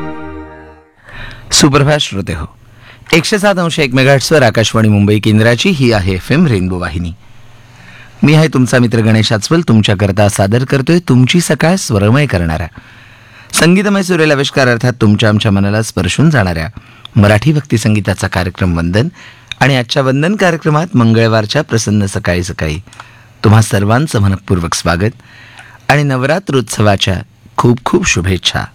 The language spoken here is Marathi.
सुप्रभात श्रोते हो. 107.1 मेगाहर्ट्झवर आकाशवाणी मुंबई केंद्राची ही आहे FM रेनबो वाहिनी. मी आहे तुमचा मित्र गणेश आचवल. तुमच्याकरता सादर करतोय तुमची सकाळ स्वरमय करणारा, संगीतमय सुरेल आविष्कार अर्थात तुमच्या आमच्या मनाला स्पर्शून जाणाऱ्या मराठी भक्तिसंगीताचा कार्यक्रम वंदन. आणि आजच्या वंदन कार्यक्रमात मंगळवारच्या प्रसन्न सकाळी सकाळी तुम्हा सर्वांचं मनपूर्वक स्वागत आणि नवरात्रोत्सवाच्या खूप खूप शुभेच्छा.